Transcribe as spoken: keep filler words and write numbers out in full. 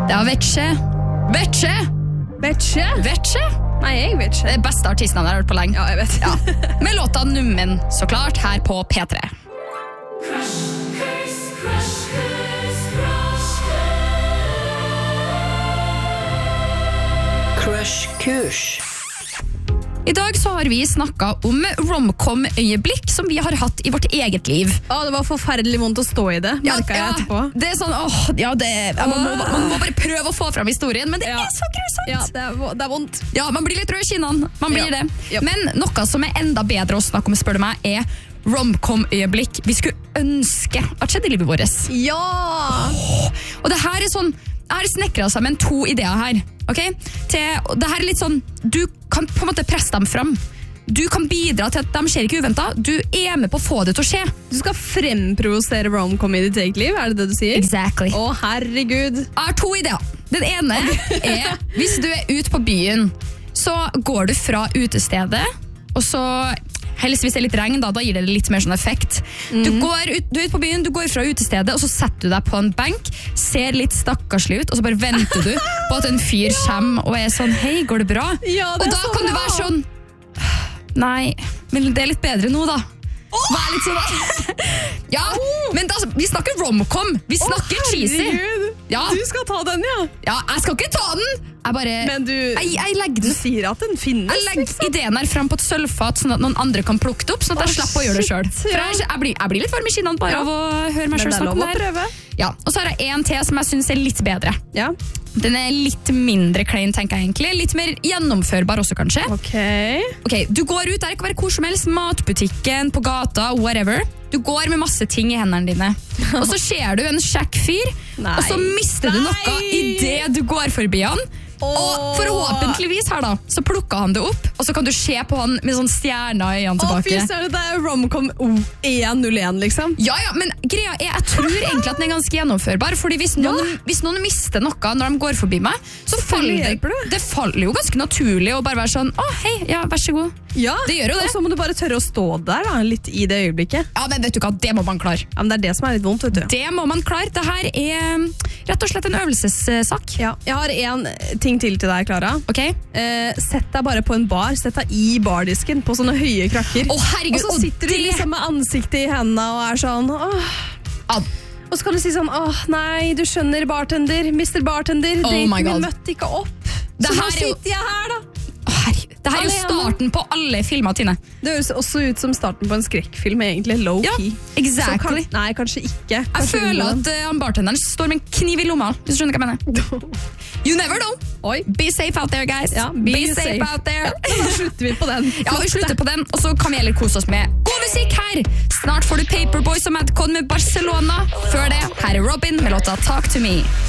Det var Vecce. Vecce! Vecce? Vecce? Nei, jeg vet ikke. Det er beste artisten jeg har hørt på lenge. Ja, jeg vet. Ja. Med låta Nummen, så klart, her på P tre. Crush-kurs. I dag så har vi snakket om romcom-øyeblikk som vi har hatt i vårt eget liv. Å, det var forferdelig vondt å stå i det, merket jeg etterpå. Det er sånn, åh, ja, det, ja, man, må, man må bare prøve å få frem historien, men det Ja. er så grusomt. Ja, det er, det er vondt. Ja, man blir litt rød i kinnene, man blir Ja. det. Ja. Men noe som er enda bedre å snakke om, spør du meg, er romcom-øyeblikk vi skulle ønske at skjedde i livet vårt. Ja! Og det her er sånn, jeg har snekret sammen to ideer her, ok? Til, og det her er litt sånn, du kan på en måte presse dem fram. Du kan bidra til at de skjer ikke uventet. Du er med på å få det til å skje. Du skal fremprovosere romcom i ditt eget liv, er det det du sier? Exactly. Å, herregud. Jeg har to ideer. Den ene er, hvis du er ute på byen, så går du fra utestedet, og så, helst hvis det er litt regn, da, da gir det litt mer sånn effekt. Mm. Du, går ut, du er ute på byen, du går fra utestedet, og så setter du deg på en benk, ser litt stakkarslig ut, og så bare venter du på at en fyr kommer og er sånn, hei, går det bra? Ja, og det er da så kan bra. du være sånn, nei, men det er litt bedre nå da. Vær litt sånn da. Ja, men da, vi snakker romcom. Vi snakker Å, cheesy. herregud. Ja. Du skal ta den, ja. Ja, jeg skal ikke ta den. Jeg bare, Men du, jeg, jeg legger du den. sier at den finnes, Jeg legger liksom. ideen her frem på et sølvfat, sånn at noen andre kan plukke det opp, sånn at jeg Å, slipper å gjøre det shit, selv. For ja. jeg, jeg, blir, jeg blir litt varm i skinnene bare Ja. av å høre meg Men selv det er snakke om lov å det her. prøve. Ja, og så har jeg en til som jeg synes er litt bedre. Ja. Den er litt mindre klein, tenker jeg egentlig. Litt mer gjennomførbar også, kanskje. Ok. Ok, du går ut der, det kan være hvor som helst, matbutikken, på gata, whatever. Du går med masse ting i hendene dine. Og så ser du en kjekk fyr, Nei. og så mister du noe Nei. i det du går forbi han. Og Åh. forhåpentligvis her da, så plukker han det opp, og så kan du se på han med sånn stjerner i øynene Å, fy tilbake. søren, det er romcom én null én, liksom. Ja, ja, men greia er, jeg tror egentlig at den er ganske gjennomførbar, fordi hvis noen, hvis noen mister noe når de går forbi meg, så faller hjelper det, det. det faller jo ganske naturlig å bare være sånn, å hei, ja, vær så god. Ja, Det gjør jo det. Og så må du bare tørre å stå der da, litt i det øyeblikket. Ja, men vet du hva, det må man klare. Ja, men det er det som er litt vondt, vet du. Det må man klare. Det her er rett og slett en øvelsessak. Ja, jeg har en ting til til deg, Clara. Ok? Eh, sett deg bare på en bar, sett deg i bardisken på sånne høye krakker. Å, herregud, og så og sitter du det- liksom med ansiktet i hendene og er sånn, åh. Ja, Og så kan du si sånn, åh nei, du skjønner bartender, mister bartender, Oh daten my God. min møtte ikke opp. Det Så nå her er jo- sitter jeg her da. Å, herregud. Det her er jo Alene. starten på alle filmer, Tine. Det høres også ut som starten på en skrekkfilm, egentlig, low Ja, key. exactly. Så kan, nei, kanskje ikke. Jeg Kanskje føler unngå at uh, han bartenderen står med en kniv i lomma, hvis du skjønner hva jeg mener. You never know. Oi. Be safe out there, guys. Ja, be, be safe, safe. out there. Da slutter vi på den. Ja, vi slutter på den, og så kan vi heller kose oss med god musikk her. Snart får du Paperboys og Madcon med Barcelona. Før det, her er Robin med låta Talk to Me.